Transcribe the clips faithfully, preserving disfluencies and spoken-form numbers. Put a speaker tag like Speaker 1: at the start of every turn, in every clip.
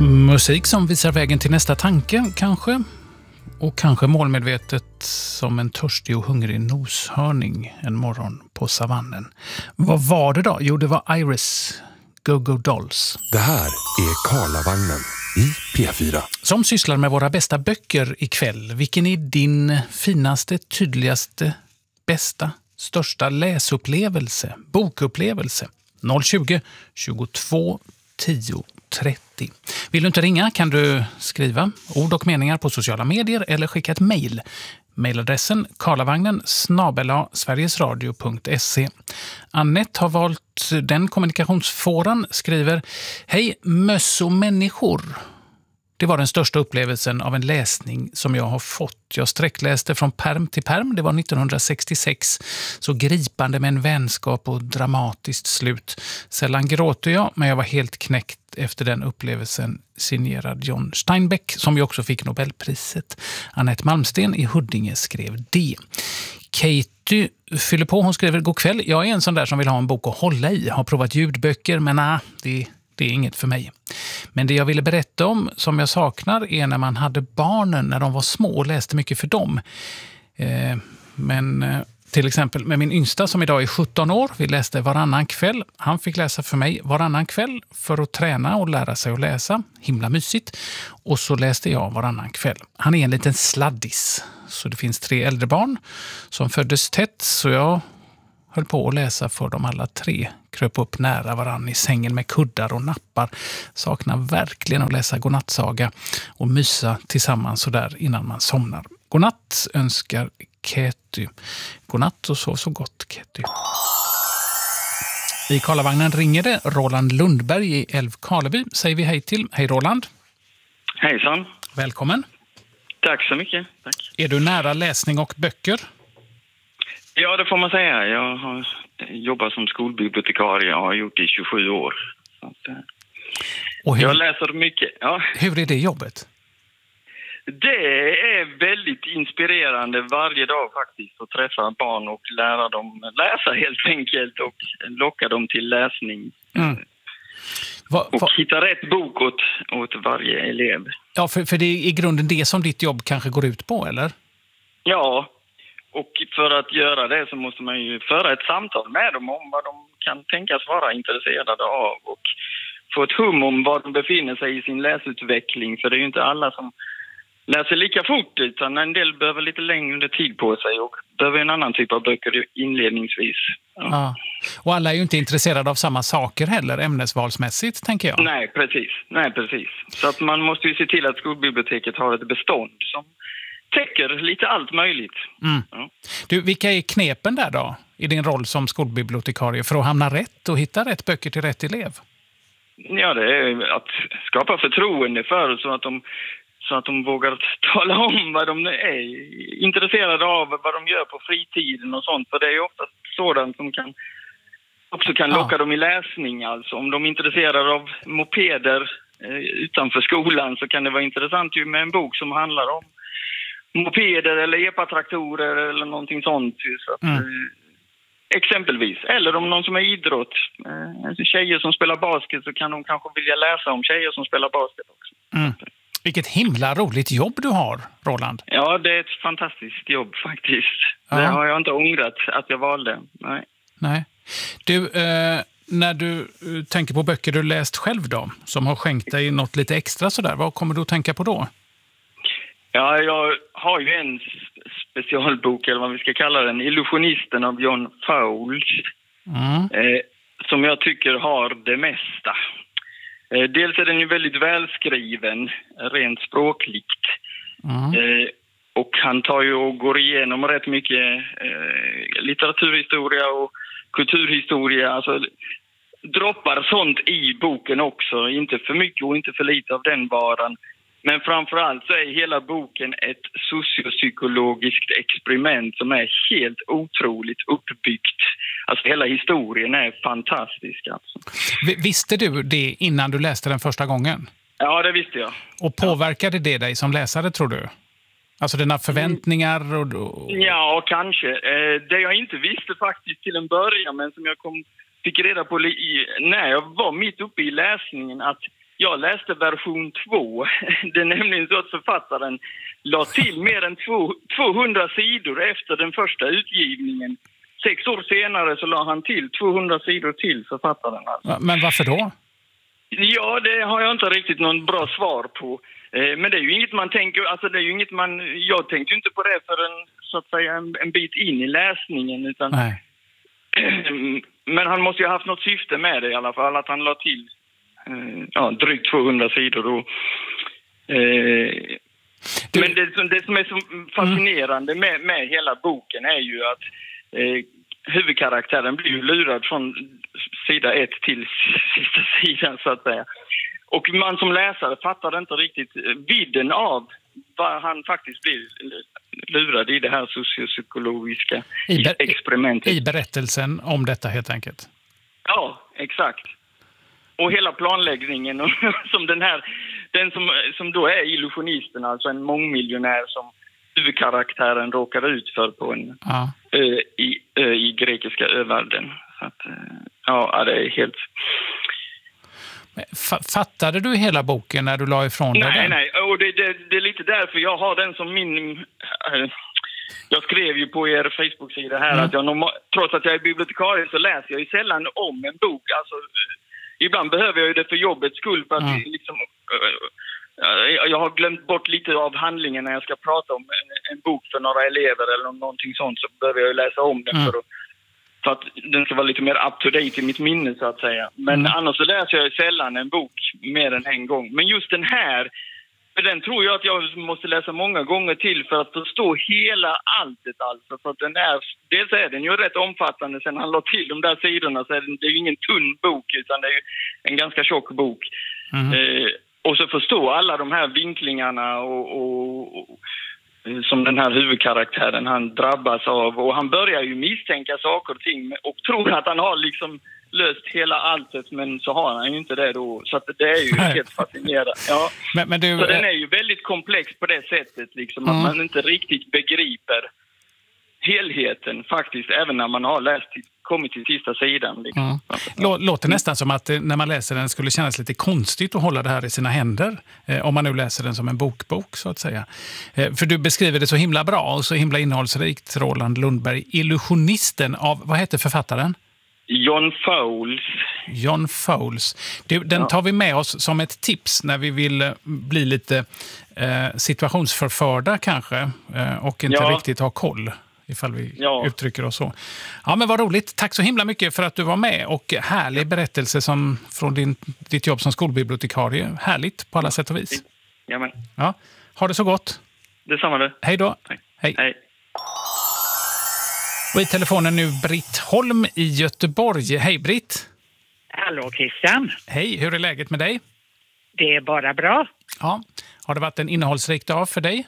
Speaker 1: Musik som visar vägen till nästa tanke, kanske. Och kanske målmedvetet som en törstig och hungrig noshörning en morgon på savannen. Vad var det då? Jo, det var Iris, Go Go Dolls.
Speaker 2: Det här är Karlavagnen i P fyra.
Speaker 1: Som sysslar med våra bästa böcker ikväll. Vilken är din finaste, tydligaste, bästa, största läsupplevelse, bokupplevelse? noll tjugo, tjugotvå, tio, trettio. Vill du inte ringa kan du skriva ord och meningar på sociala medier eller skicka ett mejl. Mailadressen karlavagnen snabel-a sverigesradio punkt se. Annette har valt den kommunikationsfåran, skriver: Hej, möss och människor. Det var den största upplevelsen av en läsning som jag har fått. Jag sträckläste från perm till perm. Det var nittonhundrasextiosex. Så gripande med en vänskap och dramatiskt slut. Sällan gråter jag, men jag var helt knäckt efter den upplevelsen, signerad John Steinbeck, som ju också fick Nobelpriset. Annette Malmsten i Huddinge skrev det. Katie fyller på, hon skriver: God kväll, jag är en sån där som vill ha en bok att hålla i. Har provat ljudböcker, men nej, det Det är inget för mig. Men det jag ville berätta om som jag saknar är när man hade barnen när de var små och läste mycket för dem. Eh, men eh, till exempel med min yngsta som idag är sjutton år. Vi läste varannan kväll. Han fick läsa för mig varannan kväll för att träna och lära sig att läsa. Himla mysigt. Och så läste jag varannan kväll. Han är en liten sladdis. Så det finns tre äldre barn som föddes tätt, så jag höll på att läsa för dem alla tre. Kröp upp nära varann i sängen med kuddar och nappar. Saknar verkligen att läsa godnattsaga och mysa tillsammans så där innan man somnar. Godnatt önskar Ketty. Godnatt och sov så gott, Ketty. I Karlavagnen ringer det Roland Lundberg i Älvkarleby. Säger vi hej till. Hej Roland.
Speaker 3: Hejsan.
Speaker 1: Välkommen.
Speaker 3: Tack så mycket. Tack.
Speaker 1: Är du nära läsning och böcker?
Speaker 3: Ja, det får man säga. Jag har jobbat som skolbibliotekarie och har gjort det i tjugosju år. Så att,
Speaker 1: och hur,
Speaker 3: jag läser mycket. Ja.
Speaker 1: Hur är det jobbet?
Speaker 3: Det är väldigt inspirerande varje dag faktiskt att träffa barn och lära dem läsa helt enkelt och locka dem till läsning. Mm. Va, va, och hitta rätt bok åt, åt varje elev.
Speaker 1: Ja, för, för det är i grunden det som ditt jobb kanske går ut på, eller?
Speaker 3: Ja. Och för att göra det så måste man ju föra ett samtal med dem om vad de kan tänkas vara intresserade av och få ett hum om var de befinner sig i sin läsutveckling. För det är ju inte alla som läser lika fort, utan en del behöver lite längre tid på sig och behöver en annan typ av böcker inledningsvis. Ja.
Speaker 1: Ja. Och alla är ju inte intresserade av samma saker heller, ämnesvalsmässigt, tänker jag.
Speaker 3: Nej, precis. Nej, precis. Så att man måste ju se till att skolbiblioteket har ett bestånd som täcker lite allt möjligt.
Speaker 1: Mm. Ja. Du, vilka är knepen där då i din roll som skolbibliotekarie för att hamna rätt och hitta rätt böcker till rätt elev?
Speaker 3: Ja, det är att skapa förtroende för så att de, så att de vågar tala om vad de är intresserade av, vad de gör på fritiden och sånt. För det är ju ofta sådant som kan, också kan locka ja. dem i läsning. Alltså om de är intresserade av mopeder eh, utanför skolan så kan det vara intressant ju med en bok som handlar om mopeder eller epatraktorer eller någonting sånt. Så att, mm. eh, exempelvis. Eller om någon som är idrott. Eh, tjejer som spelar basket så kan de kanske vilja läsa om tjejer som spelar basket också.
Speaker 1: Mm. Vilket himla roligt jobb du har, Roland.
Speaker 3: Ja, det är ett fantastiskt jobb faktiskt. Ja. Det har jag inte ångrat att jag valde. Nej.
Speaker 1: Nej. Du, eh, när du eh, tänker på böcker du läst själv då, som har skänkt dig något lite extra sådär, vad kommer du att tänka på då?
Speaker 3: Ja, jag har ju en specialbok, eller vad vi ska kalla den, Illusionisten av John Fowles, mm. eh, som jag tycker har det mesta. Eh, dels är den ju väldigt välskriven, rent språkligt. Mm. Eh, och han tar ju och går igenom rätt mycket eh, litteraturhistoria och kulturhistoria, alltså droppar sånt i boken också, inte för mycket och inte för lite av den varan. Men framförallt så är hela boken ett sociopsykologiskt experiment som är helt otroligt uppbyggt. Alltså hela historien är fantastisk. Alltså.
Speaker 1: Visste du det innan du läste den första gången?
Speaker 3: Ja, det visste jag.
Speaker 1: Och påverkade det dig som läsare, tror du? Alltså dina förväntningar? Och, och...
Speaker 3: Ja, kanske. Eh, det jag inte visste faktiskt till en början, men som jag kom, fick reda på i, när jag var mitt uppe i läsningen, att jag läste version två. Det är nämligen så att författaren la till mer än tvåhundra sidor efter den första utgivningen. Sex år senare så la han till tvåhundra sidor till författaren. Alltså.
Speaker 1: Men varför då?
Speaker 3: Ja, det har jag inte riktigt någon bra svar på. Men det är ju inget man tänker, alltså det är ju inget man, jag tänkte ju inte på det för en, så att säga, en, en bit in i läsningen, utan
Speaker 1: Nej.
Speaker 3: Men han måste ju ha haft något syfte med det i alla fall, att han la till ja, drygt tvåhundra sidor då. Eh, du... Men det, det som är så fascinerande med, med hela boken är ju att eh, huvudkaraktären blir ju lurad från sida ett till sista sidan, så att säga. Och man som läsare fattar inte riktigt vidden av vad han faktiskt blir lurad i det här sociopsykologiska
Speaker 1: I ber-
Speaker 3: experimentet.
Speaker 1: I berättelsen om detta helt enkelt.
Speaker 3: Ja, exakt. Och hela planläggningen och, som den här, den som, som då är illusionisten, alltså en mångmiljonär som huvudkaraktären råkar ut för på en
Speaker 1: Ja.
Speaker 3: ö i, ö i grekiska övärlden. Så att, ja, det är helt...
Speaker 1: Fattade du hela boken när du la ifrån dig
Speaker 3: nej,
Speaker 1: den?
Speaker 3: Nej, nej. Och det, det, det är lite därför jag har den som min... Äh, jag skrev ju på er Facebook-sida här mm. att jag, trots att jag är bibliotekarie så läser jag ju sällan om en bok. Alltså, ibland behöver jag ju det för jobbets skull. För att mm. liksom, äh, jag har glömt bort lite av handlingen när jag ska prata om en, en bok för några elever eller någonting sånt, så behöver jag ju läsa om den mm. för att För att den ska vara lite mer up-to-date i mitt minne, så att säga. Men mm. annars så läser jag sällan en bok mer än en gång. Men just den här, för den tror jag att jag måste läsa många gånger till för att förstå hela alltet. Alltså. För att den är, dels är den ju rätt omfattande, sen han la till de där sidorna så är det, det är ju ingen tunn bok utan det är ju en ganska tjock bok. Mm. Eh, och så förstå alla de här vinklingarna och... och, och som den här huvudkaraktären han drabbas av, och han börjar ju misstänka saker och ting och tror att han har liksom löst hela alltet, men så har han ju inte det då, så att det är ju helt fascinerande. Ja. Men, men du, så den är ju väldigt komplex på det sättet liksom, mm. att man inte riktigt begriper helheten faktiskt, även när man har läst kommit till sista sidan. Liksom.
Speaker 1: Mm. Låter nästan som att när man läser den skulle kännas lite konstigt att hålla det här i sina händer. Eh, om man nu läser den som en bokbok, så att säga. Eh, för du beskriver det så himla bra och så himla innehållsrikt, Roland Lundberg. Illusionisten av, vad heter författaren?
Speaker 3: John Fowles.
Speaker 1: John Fowles. Du, den tar vi med oss som ett tips när vi vill bli lite eh, situationsförförda kanske. Eh, och inte ja. riktigt ha koll. Ifall vi ja. uttrycker oss så. Ja, men vad roligt. Tack så himla mycket för att du var med. Och härlig berättelse som, från din, ditt jobb som skolbibliotekarie. Härligt på alla sätt och vis.
Speaker 3: Jamen.
Speaker 1: Ja, ha det så gott.
Speaker 3: Detsamma det.
Speaker 1: Hej då.
Speaker 3: Hej.
Speaker 1: Hej.
Speaker 3: Hej.
Speaker 1: Och i telefonen nu Britt Holm i Göteborg. Hej Britt.
Speaker 4: Hallå Christian.
Speaker 1: Hej, hur är läget med dig?
Speaker 4: Det är bara bra.
Speaker 1: Ja. Har det varit en innehållsrik dag för dig?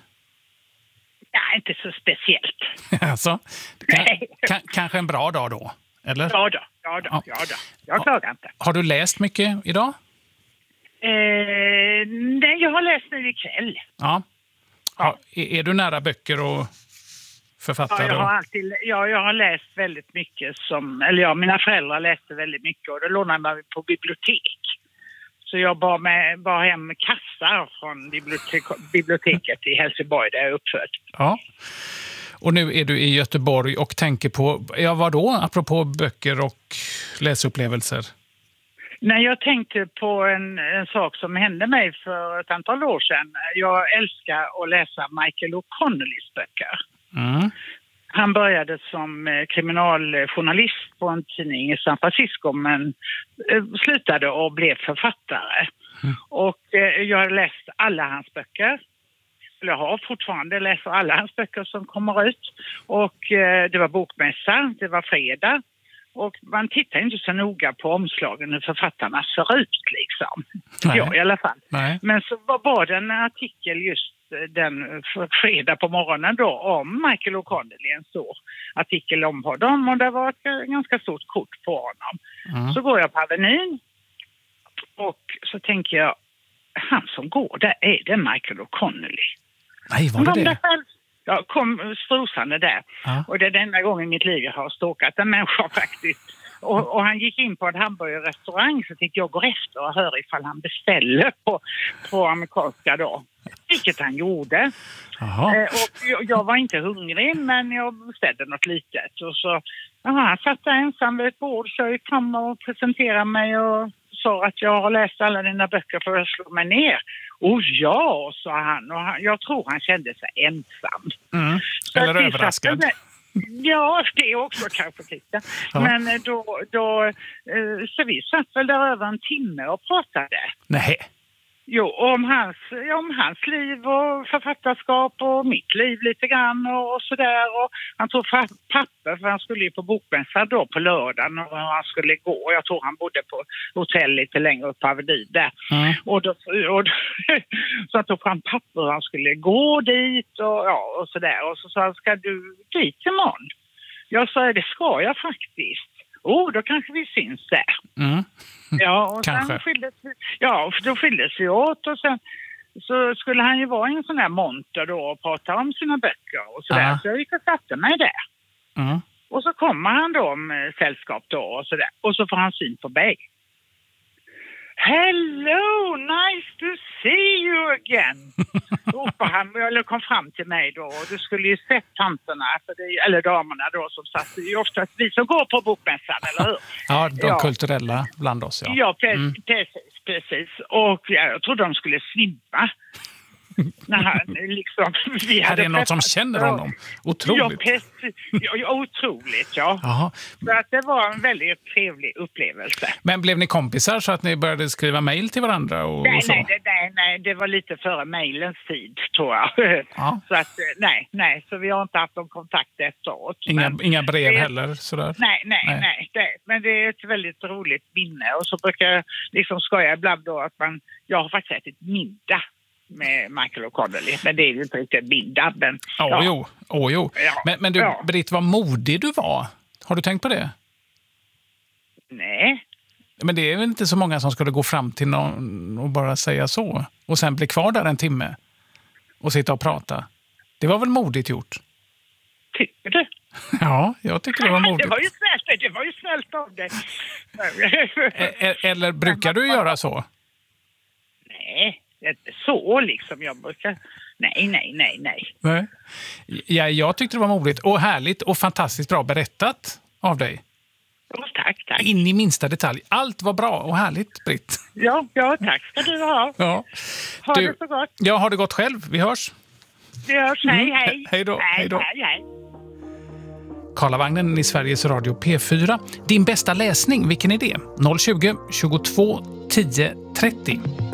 Speaker 4: Ja, inte så speciellt.
Speaker 1: Alltså, kan, kan, kanske en bra dag då, eller?
Speaker 4: Ja då, ja då, ja. ja då. Jag ja. klagar inte.
Speaker 1: Har du läst mycket idag?
Speaker 4: Eh, nej, jag har läst nu ikväll.
Speaker 1: Ja. ja. Är, är du nära böcker och författare?
Speaker 4: Ja, jag har alltid, ja, jag har läst väldigt mycket som, eller ja, mina föräldrar läste väldigt mycket och det lånade man på bibliotek. Så jag bar, med, bar hem kassar från bibliotek, biblioteket i Helsingborg där jag är uppfödd.
Speaker 1: Ja, och nu är du i Göteborg och tänker på, ja vad då, apropå böcker och läsupplevelser?
Speaker 4: Nej, jag tänkte på en, en sak som hände mig för ett antal år sedan. Jag älskar att läsa Michael O'Connollys böcker. Mm. Han började som kriminaljournalist på en tidning i San Francisco men slutade och blev författare. Mm. Och jag har läst alla hans böcker. Jag har fortfarande läst alla hans böcker som kommer ut. Och det var bokmässa, det var fredag. Och man tittar inte så noga på omslagen hur författarna ser ut liksom. Nej. Jag i alla fall. Nej. Men så var det en artikel just den fredag på morgonen då om Michael O'Connelly, en stor artikel om honom och det var ett ganska stort kort på honom. Mm. Så går jag på Avenyn och så tänker jag, han som går där, är det Michael O'Connelly?
Speaker 1: Nej, var det det?
Speaker 4: Själv, jag kom strosande där. Ja. Och det är den enda gången i mitt liv jag har stalkat en människa faktiskt. Och, och han gick in på en hamburgerrestaurang, så fick jag gå efter och höra ifall han beställer på, på amerikanska då. Vilket han gjorde. Eh, och jag, jag var inte hungrig, men jag beställde något litet. Och så, aha, han satt där ensam vid ett bord, så jag kom och presenterade mig och sa att jag har läst alla dina böcker för att slå mig ner. Och ja, sa han. Och han, jag tror han kände sig ensam.
Speaker 1: Mm. Eller överraskad.
Speaker 4: Satt, ja, det är också kanske lite. Ja. Men då, då, så vi satt väl där över en timme och pratade.
Speaker 1: Nej.
Speaker 4: Jo, om hans, om hans liv och författarskap och mitt liv lite grann och, och sådär. Och han tog papper, för han skulle ju på bokmässan då på lördagen och han skulle gå. Jag tror han bodde på hotell lite längre upp på Avenyn där. Mm. Och då, och då, så han tog fram papper och han skulle gå dit och, ja, och sådär. Och så sa han, ska du dit imorgon? Jag sa, det ska jag faktiskt. Oh, då kanske vi syns där. Mm. Ja, och sen skildes vi, ja, då skildes vi åt och sen så skulle han ju vara i en sån här monter då och prata om sina böcker och sådär. Uh-huh. Så jag gick och satte mig där. Uh-huh. Och så kommer han då med sällskap då och sådär. Och så får han syn på mig. Hello, nice to see you again. Ropade han, eller kom fram till mig då. Och du skulle ju sett tanterna, för det, eller damerna då som satt. Det är ju oftast vi som går på bokmässan, eller hur?
Speaker 1: Ja, de ja. kulturella bland oss, ja.
Speaker 4: Ja, precis, mm. precis, precis. Och jag trodde de skulle svimma. När han, liksom, vi
Speaker 1: hade är det något som känner honom? Otroligt.
Speaker 4: Ja, ja, ja, otroligt, ja. Aha. Så att det var en väldigt trevlig upplevelse.
Speaker 1: Men blev ni kompisar så att ni började skriva mejl till varandra? Och,
Speaker 4: nej,
Speaker 1: och så?
Speaker 4: nej, nej, nej, det var lite före mejlens tid, tror jag. Ja. Så att, nej, nej, så vi har inte haft någon kontakt efteråt.
Speaker 1: Inga,
Speaker 4: men,
Speaker 1: inga brev
Speaker 4: det,
Speaker 1: heller? Sådär.
Speaker 4: Nej, nej, nej. nej det, men det är ett väldigt roligt minne. Och så brukar jag liksom skoja ibland då att man, jag har faktiskt ätit middag med Michael O'Connelly, men det är ju inte riktigt middag. Men,
Speaker 1: oh, ja. jo. Oh, jo. Ja. Men, men du, ja. Britt, vad modig du var. Har du tänkt på det?
Speaker 4: Nej.
Speaker 1: Men det är väl inte så många som skulle gå fram till någon och bara säga så. Och sen bli kvar där en timme och sitta och prata. Det var väl modigt gjort?
Speaker 4: Tycker du?
Speaker 1: Ja, jag tycker det var modigt.
Speaker 4: Det var ju snällt, det var ju snällt av dig.
Speaker 1: Eller brukar du göra så?
Speaker 4: Nej. Så liksom, jag brukar... Nej, nej, nej, nej.
Speaker 1: nej. Ja, jag tyckte det var modigt och härligt och fantastiskt bra berättat av dig.
Speaker 4: Oh, tack, tack.
Speaker 1: In i minsta detalj. Allt var bra och härligt, Britt.
Speaker 4: Ja, ja, tack ska du ha.
Speaker 1: Ja.
Speaker 4: Ha
Speaker 1: du,
Speaker 4: det så gott.
Speaker 1: Ja, har det gott själv. Vi hörs.
Speaker 4: Vi hörs, hej,
Speaker 1: mm.
Speaker 4: hej.
Speaker 1: Hej då.
Speaker 4: Hej,
Speaker 1: hej då.
Speaker 4: Hej, hej.
Speaker 1: Karlavagnen i Sveriges Radio P fyra. Din bästa läsning, vilken är det? noll tjugo, tjugotvå, tio, trettio.